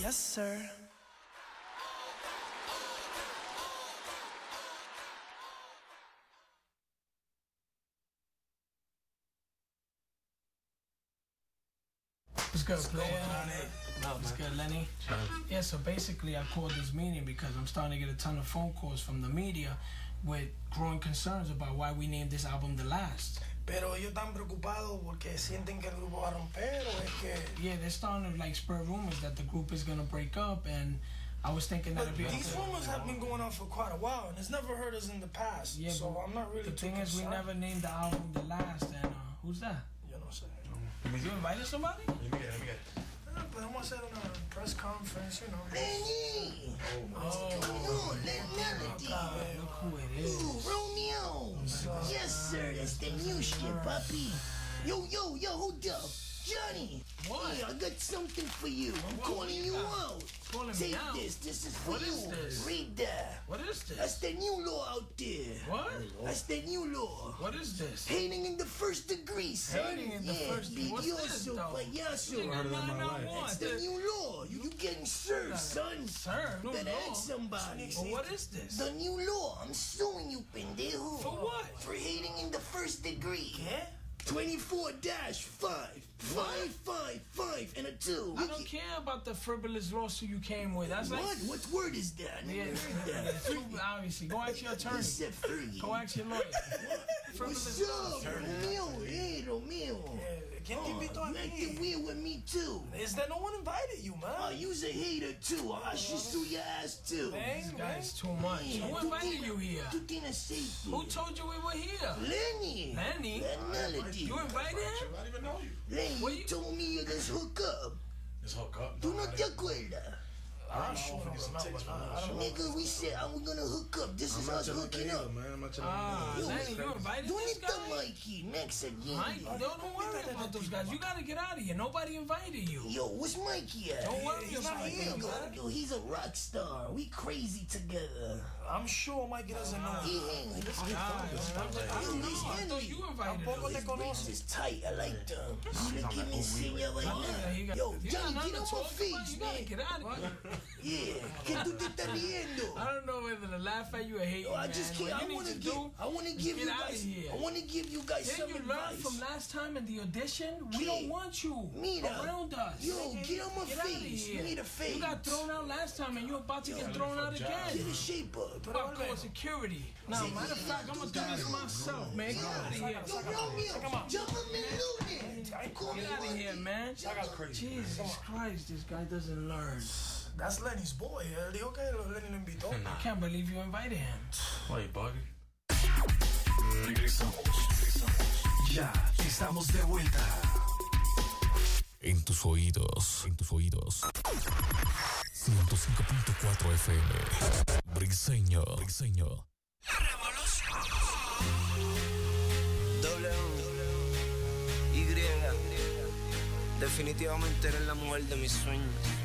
Yes, sir. What's good, player? What's good, Lenny? Yeah, so basically I called this meeting because I'm starting to get a ton of phone calls from the media with growing concerns about why we named this album The Last. Pero ellos están preocupados porque sienten que el grupo va a romper o es que... Yeah, they're starting to like spur rumors that the group is gonna break up, and I was thinking that But these rumors have been going on for quite a while and it's never hurt us in the past. Yeah, so I'm not really the thing is, we never named the album The Last, and who's that? Yo no sé. You invited somebody? Let me get. Podemos hacer una press conference, you know. Lenny! Oh, Melody! look who it is. Ooh, Romeo! Yes, sir, that's the new shit, puppy. Yo, hold up. Johnny! What? Hey, I got something for you. I'm calling you out. Calling Take me out? this is for What you. is this? Read that. What is That's this? the new law out there. What? That's the new law. What is this? Hating in the first degree, son. Hating in the first degree? What's this, Vidioso, though? payaso. Nigga, That's the new law. You getting served, son. Sir, no Better law. ask somebody. Well, what is this? The new law. I'm suing you, pendejo. For what? For hating in the first degree. ¿Qué? 24-5. 555 and a 2. I don't care about the frivolous lawsuit you came with. That's What? like... What word is that? I Yeah, never heard that. it's too, obviously. Go ask your He attorney. said Fergie. Go ask your lawyer. What's up, Romeo? Hey, Romeo. ¿Quién te invitó You acting aquí? weird with me, too. Is there no one invited you, man? Oh, you's a hater, too. I should sue your ass, too. This guy's too much. Who invited you here? Tú tienes safety. Who told you we were here? Lenny. Lenny? That Melody. You invited him? I don't even know you. Lenny, What you you- told me you just hook up. Let's hook up. Tú no te acuerdas? I sure don't remember. I don't know. Nigga, we said I was gonna hook up. This is us hooking up. man. I'm not Ah, Yo, Lenny, you invited ¿Dónde this está guy? Mikey? Next again. Mike, don't worry about those guys. You gotta get out of here. Nobody invited you. Yo, what's Mikey at? Don't worry he's about not it. here, Yo, man. yo, he's a rock star. We crazy together. I'm sure Mikey doesn't know. He hang. Guys, I Yo, don't know. he's I thought Henry. you invited Tampoco him. te This conoce. bitch is tight. I like them. Look at me enseña Yeah, bailar. you got- Yo, you got Johnny, nothing get to on my talk about. face, You gotta man. get out of here. Yeah, que tú te estás riendo. I don't know whether to laugh at you or hate you, Yo, I man. just What can't. you need to do I want to is give get you out of guys. here. I want to give you guys Didn't some you learn advice. from last time in the audition? We ¿Qué? don't want you Mira. around us. Yo, get on my Get out of face. here. You need a face. You got thrown out last time and you're about to get thrown out Get again. a shape up. About calling security. Now, matter of fact, I'm gonna do this myself, man. Get out of here. Yo, Romeo, jump up and loot it. Call me Get out of one. here, man. Jesus Christ, this guy doesn't learn. That's Lenny's boy. Él dijo que Lenny lo invitó. I can't believe you invited him. Why, buddy? Ya estamos de vuelta. En tus oídos. 105.4 FM. Briseño. La revolución. Y. Definitivamente eres la mujer de mis sueños.